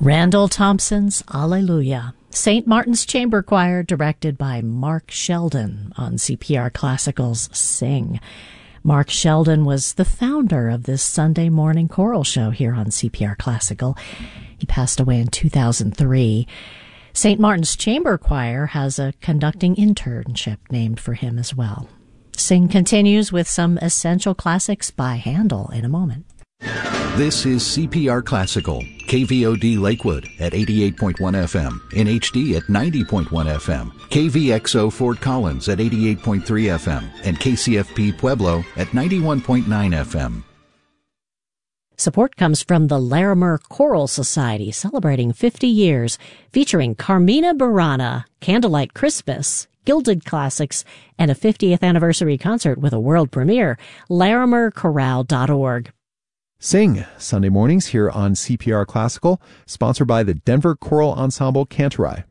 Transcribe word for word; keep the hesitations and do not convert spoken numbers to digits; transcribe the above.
Randall Thompson's Alleluia. Saint Martin's Chamber Choir, directed by Mark Sheldon on C P R Classical's Sing. Mark Sheldon was the founder of this Sunday morning choral show here on C P R Classical. He passed away in two thousand three. Saint Martin's Chamber Choir has a conducting internship named for him as well. Sing continues with some essential classics by Handel in a moment. This is C P R Classical, K V O D Lakewood at eighty-eight point one F M, in H D at ninety point one F M, K V X O Fort Collins at eighty-eight point three F M, and K C F P Pueblo at ninety-one point nine F M. Support comes from the Larimer Choral Society, celebrating fifty years, featuring Carmina Burana, Candlelight Christmas, Gilded Classics, and a fiftieth anniversary concert with a world premiere. Larimer Chorale dot org. Sing, Sunday mornings here on C P R Classical, sponsored by the Denver Choral Ensemble Cantorai.